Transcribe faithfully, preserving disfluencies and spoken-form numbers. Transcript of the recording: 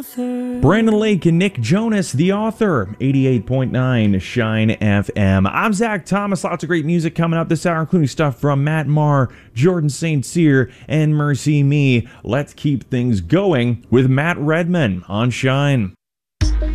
Brandon Lake and Nick Jonas, The Author, eighty-eight point nine Shine F M. I'm Zach Thomas. Lots of great music coming up this hour, including stuff from Matt Maher, Jordan Saint Cyr, and Mercy Me. Let's keep things going with Matt Redman on Shine.